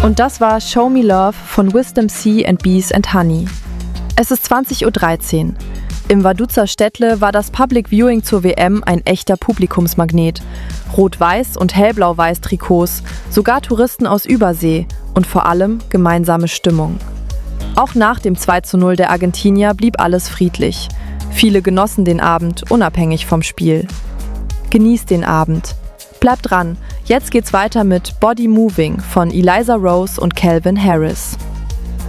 Und das war Show Me Love von Wisdom Sea and Bees and Honey. Es ist 20:13 Uhr. Im Vaduz Städtle war das Public Viewing zur WM ein echter Publikumsmagnet. Rot-Weiß und Hellblau-Weiß Trikots, sogar Touristen aus Übersee und vor allem gemeinsame Stimmung. Auch nach dem 2:0 der Argentinier blieb alles friedlich. Viele genossen den Abend, unabhängig vom Spiel. Genießt den Abend. Bleibt dran, jetzt geht's weiter mit Body Moving von Eliza Rose und Calvin Harris.